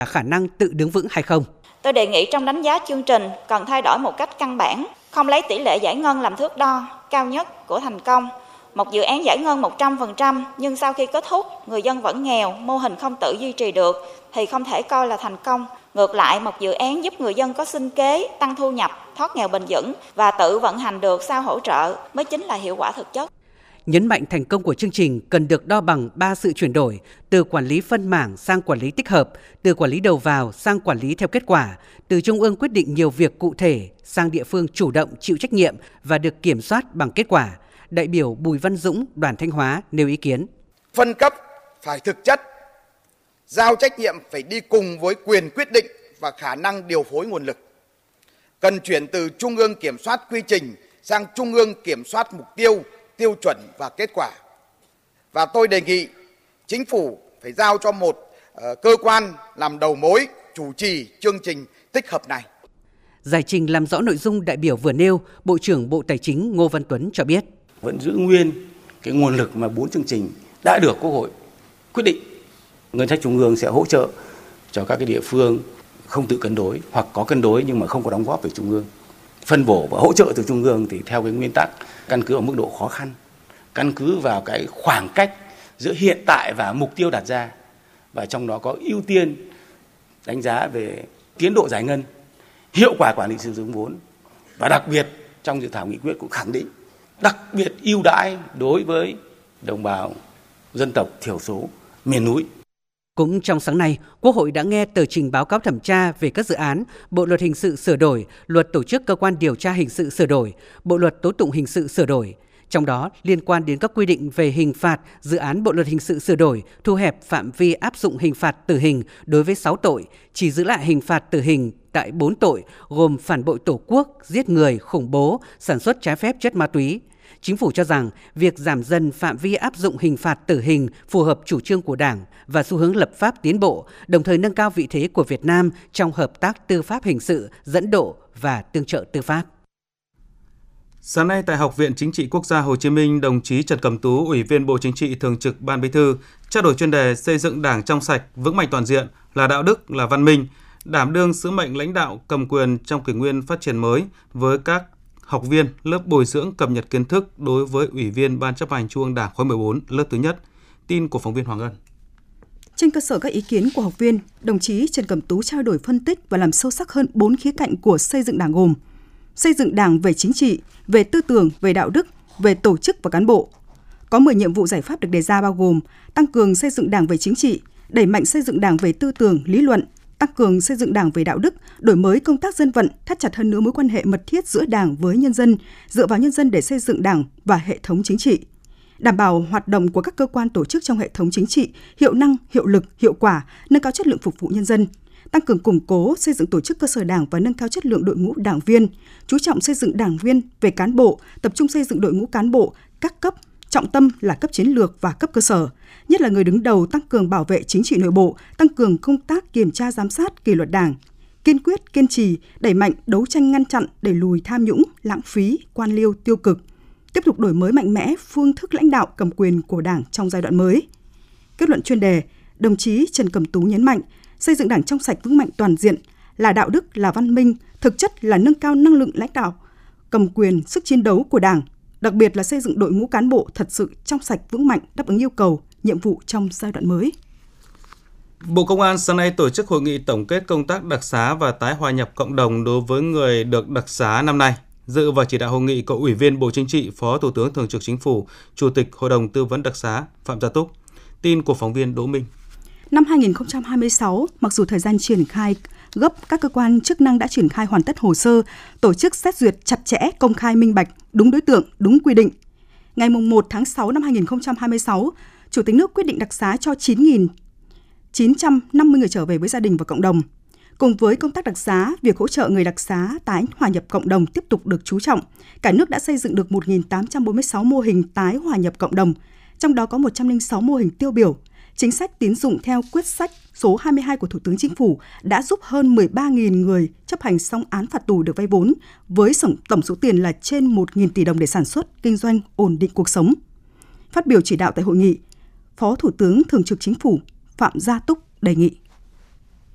khả năng tự đứng vững hay không. Tôi đề nghị trong đánh giá chương trình cần thay đổi một cách căn bản, không lấy tỷ lệ giải ngân làm thước đo cao nhất của thành công. Một dự án giải ngân 100% nhưng sau khi kết thúc, người dân vẫn nghèo, mô hình không tự duy trì được thì không thể coi là thành công. Ngược lại, một dự án giúp người dân có sinh kế, tăng thu nhập, thoát nghèo bền vững và tự vận hành được sau hỗ trợ mới chính là hiệu quả thực chất. Nhấn mạnh thành công của chương trình cần được đo bằng 3 sự chuyển đổi, từ quản lý phân mảng sang quản lý tích hợp, từ quản lý đầu vào sang quản lý theo kết quả, từ trung ương quyết định nhiều việc cụ thể sang địa phương chủ động chịu trách nhiệm và được kiểm soát bằng kết quả. Đại biểu Bùi Văn Dũng, đoàn Thanh Hóa nêu ý kiến. Phân cấp phải thực chất, giao trách nhiệm phải đi cùng với quyền quyết định và khả năng điều phối nguồn lực. Cần chuyển từ trung ương kiểm soát quy trình sang trung ương kiểm soát mục tiêu, tiêu chuẩn và kết quả. Và tôi đề nghị chính phủ phải giao cho một cơ quan làm đầu mối chủ trì chương trình tích hợp này. Giải trình làm rõ nội dung đại biểu vừa nêu, Bộ trưởng Bộ Tài chính Ngô Văn Tuấn cho biết. Vẫn giữ nguyên cái nguồn lực mà 4 chương trình đã được Quốc hội quyết định. Ngân sách trung ương sẽ hỗ trợ cho các cái địa phương không tự cân đối hoặc có cân đối nhưng mà không có đóng góp về trung ương. Phân bổ và hỗ trợ từ trung ương thì theo cái nguyên tắc căn cứ vào mức độ khó khăn, căn cứ vào cái khoảng cách giữa hiện tại và mục tiêu đặt ra, và trong đó có ưu tiên đánh giá về tiến độ giải ngân, hiệu quả quản lý sử dụng vốn, và đặc biệt trong dự thảo nghị quyết cũng khẳng định đặc biệt ưu đãi đối với đồng bào dân tộc thiểu số miền núi. Cũng trong sáng nay, Quốc hội đã nghe tờ trình báo cáo thẩm tra về các dự án Bộ luật hình sự sửa đổi, Luật tổ chức cơ quan điều tra hình sự sửa đổi, Bộ luật tố tụng hình sự sửa đổi. Trong đó, liên quan đến các quy định về hình phạt, dự án Bộ luật hình sự sửa đổi thu hẹp phạm vi áp dụng hình phạt tử hình đối với 6 tội, chỉ giữ lại hình phạt tử hình tại 4 tội gồm phản bội Tổ quốc, giết người, khủng bố, sản xuất trái phép chất ma túy. Chính phủ cho rằng việc giảm dần phạm vi áp dụng hình phạt tử hình phù hợp chủ trương của Đảng và xu hướng lập pháp tiến bộ, đồng thời nâng cao vị thế của Việt Nam trong hợp tác tư pháp hình sự, dẫn độ và tương trợ tư pháp. Sáng nay tại Học viện Chính trị Quốc gia Hồ Chí Minh, đồng chí Trần Cẩm Tú, Ủy viên Bộ Chính trị, Thường trực Ban Bí thư, trao đổi chuyên đề xây dựng Đảng trong sạch, vững mạnh toàn diện, là đạo đức, là văn minh, đảm đương sứ mệnh lãnh đạo cầm quyền trong kỷ nguyên phát triển mới với các học viên lớp bồi dưỡng cập nhật kiến thức đối với Ủy viên Ban Chấp hành Trung ương Đảng khóa 14 lớp thứ nhất. Tin của phóng viên Hoàng Ân. Trên cơ sở các ý kiến của học viên, đồng chí Trần Cẩm Tú trao đổi phân tích và làm sâu sắc hơn 4 khía cạnh của xây dựng Đảng gồm: xây dựng Đảng về chính trị, về tư tưởng, về đạo đức, về tổ chức và cán bộ. Có 10 nhiệm vụ giải pháp được đề ra bao gồm tăng cường xây dựng Đảng về chính trị, đẩy mạnh xây dựng Đảng về tư tưởng, lý luận, tăng cường xây dựng Đảng về đạo đức, đổi mới công tác dân vận, thắt chặt hơn nữa mối quan hệ mật thiết giữa Đảng với nhân dân, dựa vào nhân dân để xây dựng Đảng và hệ thống chính trị. Đảm bảo hoạt động của các cơ quan tổ chức trong hệ thống chính trị hiệu năng, hiệu lực, hiệu quả, nâng cao chất lượng phục vụ nhân dân. Tăng cường củng cố, xây dựng tổ chức cơ sở Đảng và nâng cao chất lượng đội ngũ đảng viên, chú trọng xây dựng đảng viên về cán bộ, tập trung xây dựng đội ngũ cán bộ các cấp, trọng tâm là cấp chiến lược và cấp cơ sở, nhất là người đứng đầu, tăng cường bảo vệ chính trị nội bộ, tăng cường công tác kiểm tra giám sát kỷ luật Đảng, kiên quyết, kiên trì, đẩy mạnh đấu tranh ngăn chặn, đẩy lùi tham nhũng, lãng phí, quan liêu, tiêu cực, tiếp tục đổi mới mạnh mẽ phương thức lãnh đạo cầm quyền của Đảng trong giai đoạn mới. Kết luận chuyên đề, đồng chí Trần Cẩm Tú nhấn mạnh, xây dựng Đảng trong sạch vững mạnh toàn diện, là đạo đức, là văn minh, thực chất là nâng cao năng lượng lãnh đạo, cầm quyền, sức chiến đấu của Đảng, đặc biệt là xây dựng đội ngũ cán bộ thật sự trong sạch vững mạnh, đáp ứng yêu cầu, nhiệm vụ trong giai đoạn mới. Bộ Công an sáng nay tổ chức hội nghị tổng kết công tác đặc xá và tái hòa nhập cộng đồng đối với người được đặc xá năm nay. Dự và chỉ đạo hội nghị có Ủy viên Bộ Chính trị, Phó Thủ tướng Thường trực Chính phủ, Chủ tịch Hội đồng Tư vấn đặc xá Phạm Gia Túc. Tin của phóng viên Đỗ Minh. Năm 2026, mặc dù thời gian triển khai gấp, các cơ quan chức năng đã triển khai hoàn tất hồ sơ, tổ chức xét duyệt chặt chẽ, công khai, minh bạch, đúng đối tượng, đúng quy định. Ngày 1 tháng 6 năm 2026, Chủ tịch nước quyết định đặc xá cho 9.950 người trở về với gia đình và cộng đồng. Cùng với công tác đặc xá, việc hỗ trợ người đặc xá tái hòa nhập cộng đồng tiếp tục được chú trọng. Cả nước đã xây dựng được 1.846 mô hình tái hòa nhập cộng đồng, trong đó có 106 mô hình tiêu biểu. Chính sách tín dụng theo quyết sách số 22 của Thủ tướng Chính phủ đã giúp hơn 13.000 người chấp hành xong án phạt tù được vay vốn, với tổng số tiền là trên 1.000 tỷ đồng để sản xuất, kinh doanh, ổn định cuộc sống. Phát biểu chỉ đạo tại hội nghị, Phó Thủ tướng Thường trực Chính phủ Phạm Gia Túc đề nghị